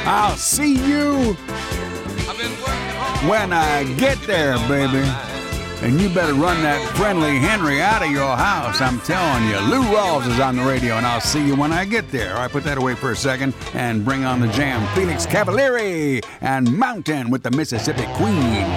I'll see you when I get there, baby. And you better run that friendly Henry out of your house. I'm telling you, Lou Rawls is on the radio, and I'll see you when I get there. All right, put that away for a second and bring on the jam. Felix Cavalieri and Mountain with the Mississippi Queen.